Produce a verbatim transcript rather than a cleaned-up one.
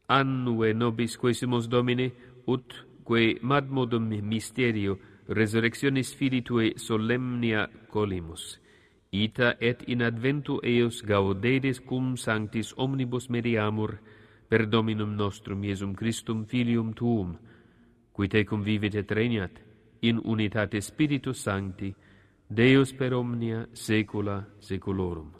annue nobis quesumus Domine, ut quae madmodum mysterio resurrectionis Filitue solemnia colimus. Ita et in adventu eos gaudedes cum sanctis omnibus mediamur per Dominum nostrum Iesum Christum Filium Tuum, qui tecum vivit et regnat in unitate Spiritus Sancti, Deus per omnia saecula saeculorum.